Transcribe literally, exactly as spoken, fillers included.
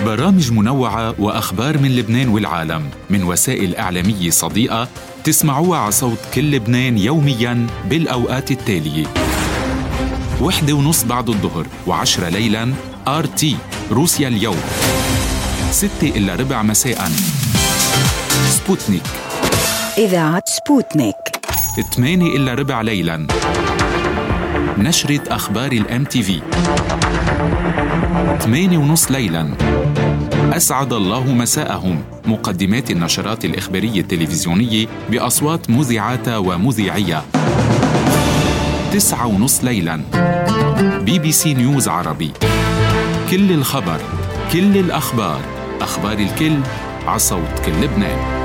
برامج منوعة وأخبار من لبنان والعالم من وسائل إعلامية صديقة تسمعوها على صوت كل لبنان يومياً بالأوقات التالية: وحدة ونص بعد الظهر وعشرة ليلاً آر تي روسيا اليوم، ستة إلا ربع مساءً سبوتنيك إذاعة سبوتنيك، ثمانية إلا ربع ليلاً نشرة أخبار الام تي في، ثمانية ونص ليلاً أسعد الله مساءهم، مقدمات النشرات الإخبارية التلفزيونية بأصوات مذيعاتها ومذيعيها. تسعة ونص ليلاً بي بي سي نيوز عربي، كل الخبر، كل الأخبار، أخبار الكل، عصوت كل لبنان.